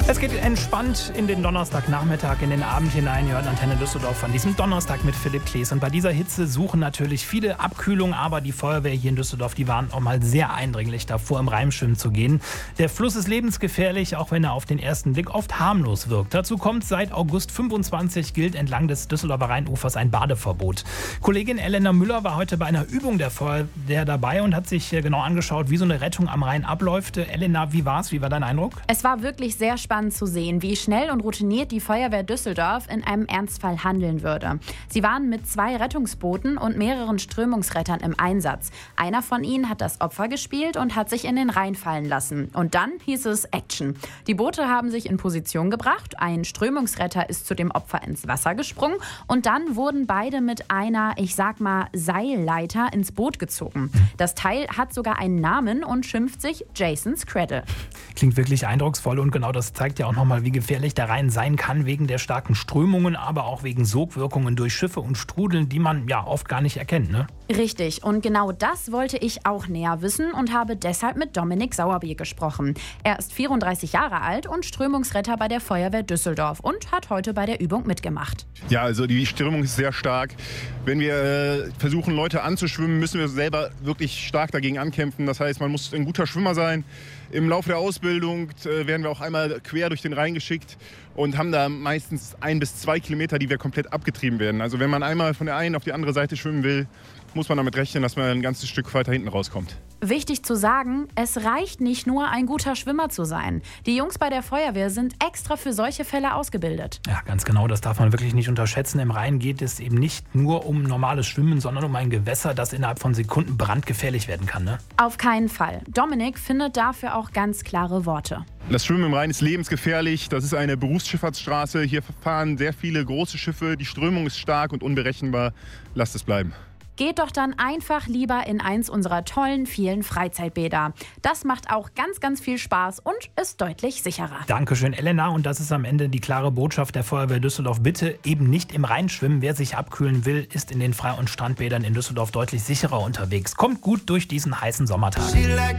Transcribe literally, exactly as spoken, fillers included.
Es geht entspannt in den Donnerstagnachmittag, in den Abend hinein. Ihr hört Antenne Düsseldorf von diesem Donnerstag mit Philipp Klees. Und bei dieser Hitze suchen natürlich viele Abkühlung, aber die Feuerwehr hier in Düsseldorf, die waren auch mal sehr eindringlich davor, im Rhein schwimmen zu gehen. Der Fluss ist lebensgefährlich, auch wenn er auf den ersten Blick oft harmlos wirkt. Dazu kommt, seit August fünfundzwanzig gilt entlang des Düsseldorfer Rheinufers ein Badeverbot. Kollegin Elena Müller war heute bei einer Übung der Feuerwehr dabei und hat sich genau angeschaut, wie so eine Rettung am Rhein abläuft. Elena, wie war's? Wie war dein Eindruck? Es war wirklich sehr spannend zu sehen, wie schnell und routiniert die Feuerwehr Düsseldorf in einem Ernstfall handeln würde. Sie waren mit zwei Rettungsbooten und mehreren Strömungsrettern im Einsatz. Einer von ihnen hat das Opfer gespielt und hat sich in den Rhein fallen lassen. Und dann hieß es Action. Die Boote haben sich in Position gebracht, ein Strömungsretter ist zu dem Opfer ins Wasser gesprungen und dann wurden beide mit einer, ich sag mal, Seilleiter ins Boot gezogen. Das Teil hat sogar einen Namen und schimpft sich Jason's Cradle. Klingt wirklich eindrucksvoll und genau das zeigt ja auch nochmal, wie gefährlich der Rhein sein kann, wegen der starken Strömungen, aber auch wegen Sogwirkungen durch Schiffe und Strudeln, die man ja oft gar nicht erkennt, ne? Richtig, und genau das wollte ich auch näher wissen und habe deshalb mit Dominik Sauerbier gesprochen. Er ist vierunddreißig Jahre alt und Strömungsretter bei der Feuerwehr Düsseldorf und hat heute bei der Übung mitgemacht. Ja, also die Strömung ist sehr stark. Wenn wir äh, versuchen, Leute anzuschwimmen, müssen wir selber wirklich stark dagegen ankämpfen. Das heißt, man muss ein guter Schwimmer sein. Im Laufe der Ausbildung äh, werden wir auch einmal quer durch den Rhein geschickt und haben da meistens ein bis zwei Kilometer, die wir komplett abgetrieben werden. Also wenn man einmal von der einen auf die andere Seite schwimmen will, muss man damit rechnen, dass man ein ganzes Stück weiter hinten rauskommt. Wichtig zu sagen, es reicht nicht nur, ein guter Schwimmer zu sein. Die Jungs bei der Feuerwehr sind extra für solche Fälle ausgebildet. Ja, ganz genau, das darf man wirklich nicht unterschätzen. Im Rhein geht es eben nicht nur um normales Schwimmen, sondern um ein Gewässer, das innerhalb von Sekunden brandgefährlich werden kann, ne? Auf keinen Fall. Dominik findet dafür auch ganz klare Worte. Das Schwimmen im Rhein ist lebensgefährlich. Das ist eine Berufsschifffahrtsstraße. Hier fahren sehr viele große Schiffe. Die Strömung ist stark und unberechenbar. Lasst es bleiben. Geht doch dann einfach lieber in eins unserer tollen, vielen Freizeitbäder. Das macht auch ganz, ganz viel Spaß und ist deutlich sicherer. Dankeschön, Elena. Und das ist am Ende die klare Botschaft der Feuerwehr Düsseldorf. Bitte eben nicht im Rhein schwimmen. Wer sich abkühlen will, ist in den Frei- und Strandbädern in Düsseldorf deutlich sicherer unterwegs. Kommt gut durch diesen heißen Sommertag.